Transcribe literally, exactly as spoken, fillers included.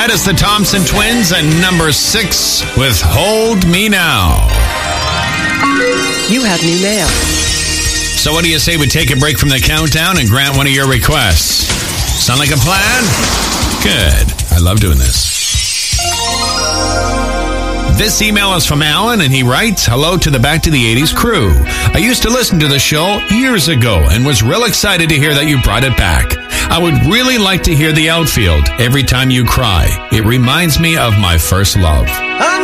That is the Thompson Twins and number six with Hold Me Now. You have new mail. So what do you say we take a break from the countdown and grant one of your requests? Sound like a plan? Good. I love doing this. This email is from Alan, and he writes, hello to the Back to the eighties crew. I used to listen to the show years ago and was real excited to hear that you brought it back. I would really like to hear The Outfield, Every Time You Cry. It reminds me of my first love.